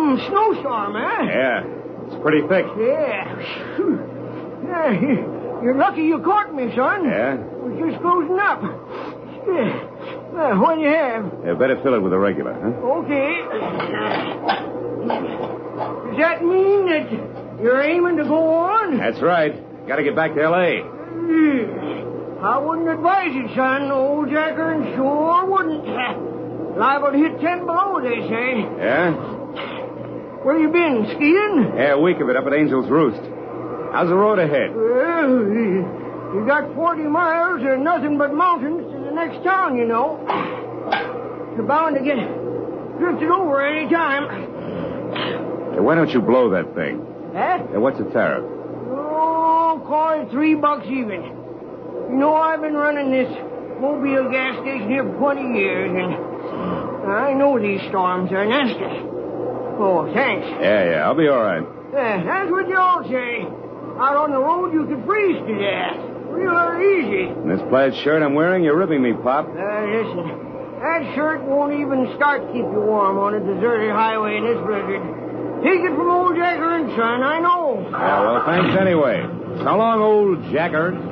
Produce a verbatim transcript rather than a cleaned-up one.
Mm, snowstorm, huh? Yeah. It's pretty thick. Yeah. Yeah, you're lucky you caught me, son. Yeah? We're just closing up. Yeah. Well, what do you have? Yeah, better fill it with a regular, huh? Okay. Does that mean that you're aiming to go on? That's right. Gotta get back to L A Hmm. I wouldn't advise it, son. Old Jacker and sure wouldn't. Liable to hit ten below, they say. Yeah? Where you been, skiing? Yeah, a week of it up at Angel's Roost. How's the road ahead? Well, you got forty miles and nothing but mountains to the next town, you know. You're bound to get drifted over any time. Hey, why don't you blow that thing? Huh? Hey, what's the tariff? Oh, call it three bucks even. You know, I've been running this Mobile gas station here for twenty years, and I know these storms are nasty. Oh, thanks. Yeah, yeah, I'll be all right. Yeah, that's what you all say. Out on the road, you could freeze to death. Real easy. And this plaid shirt I'm wearing, you're ripping me, Pop. Uh, listen, that shirt won't even start to keep you warm on a deserted highway in this blizzard. Take it from old Jacker and Son, I know. Yeah, well, thanks anyway. So long, old Jacker.